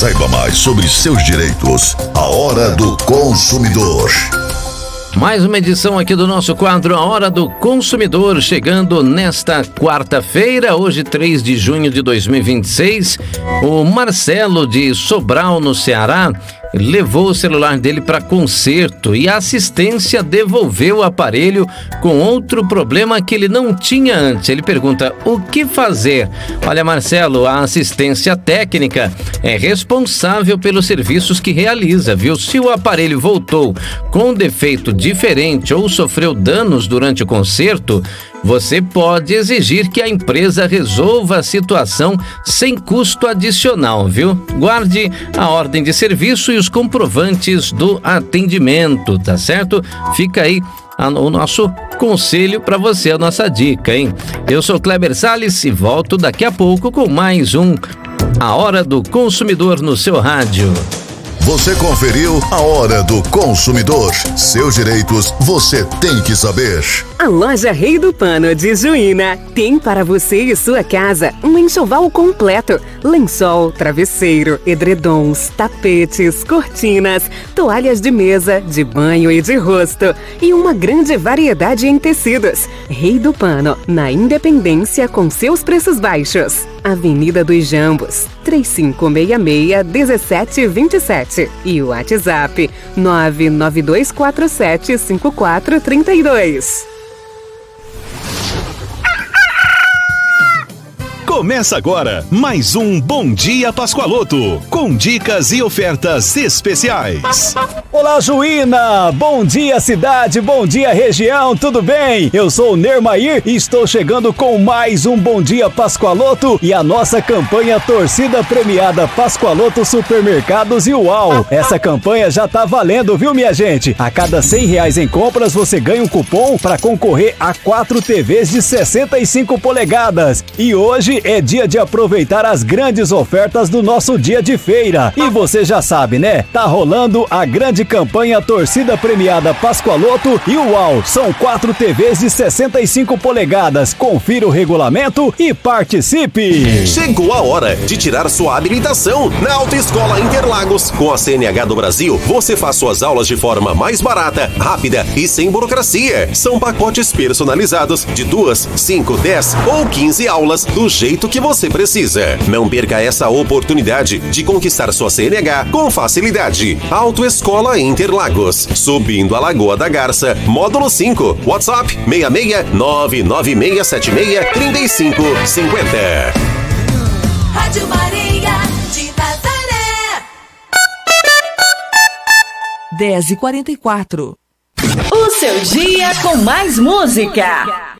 Saiba mais sobre seus direitos. A Hora do Consumidor. Mais uma edição aqui do nosso quadro A Hora do Consumidor, chegando nesta quarta-feira, hoje 3 de junho de 2026. O Marcelo de Sobral, no Ceará, levou o celular dele para conserto e a assistência devolveu o aparelho com outro problema que ele não tinha antes. Ele pergunta: o que fazer? Olha, Marcelo, a assistência técnica é responsável pelos serviços que realiza, viu? Se o aparelho voltou com defeito diferente ou sofreu danos durante o conserto, você pode exigir que a empresa resolva a situação sem custo adicional, viu? Guarde a ordem de serviço e os comprovantes do atendimento, tá certo? Fica aí o nosso conselho para você, a nossa dica, hein? Eu sou Kleber Salles e volto daqui a pouco com mais um A Hora do Consumidor no seu rádio. Você conferiu A Hora do Consumidor. Seus direitos você tem que saber. A loja Rei do Pano de Juína tem para você e sua casa um enxoval completo: lençol, travesseiro, edredons, tapetes, cortinas, toalhas de mesa, de banho e de rosto e uma grande variedade em tecidos. Rei do Pano, na Independência, com seus preços baixos. Avenida dos Jambos, 3566-1727 e o WhatsApp 992475432. Começa agora mais um Bom Dia Pascoaloto, com dicas e ofertas especiais. Olá, Juína! Bom dia, cidade! Bom dia, região! Tudo bem? Eu sou o Nermair e estou chegando com mais um Bom Dia Pascoaloto e a nossa campanha Torcida Premiada Pascoaloto Supermercados e Uau! Essa campanha já tá valendo, viu, minha gente? A cada R$100 em compras, você ganha um cupom para concorrer a 4 TVs de 65 polegadas. E hoje é dia de aproveitar as grandes ofertas do nosso dia de feira. E você já sabe, né? Tá rolando a grande campanha Torcida Premiada Pascoaloto e Uau! São 4 TVs de 65 polegadas. Confira o regulamento e participe! Chegou a hora de tirar sua habilitação na Autoescola Interlagos. Com a CNH do Brasil, você faz suas aulas de forma mais barata, rápida e sem burocracia. São pacotes personalizados de 2, 5, 10 ou 15 aulas do jeito que você precisa. Não perca essa oportunidade de conquistar sua CNH com facilidade. Autoescola Interlagos, subindo a Lagoa da Garça, módulo 5, WhatsApp 66-99676-3550. Rádio Maria de Nazaré. 10h44. O seu dia com mais música.